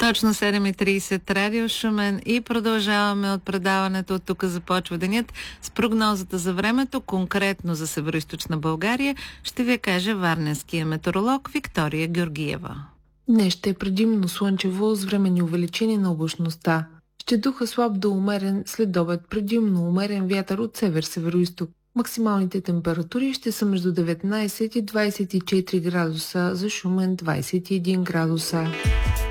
Точно 7:30 Радио Шумен и продължаваме от предаването. От тук започва денят с прогнозата за времето, конкретно за североизточна България. Ще ви кажа варненския метеоролог Виктория Георгиева. Днес ще е предимно слънчево с временни увеличения на облачността. Ще духа слаб до умерен, след обед предимно умерен вятър от север-североизток. Максималните температури ще са между 19 и 24 градуса, за Шумен 21 градуса.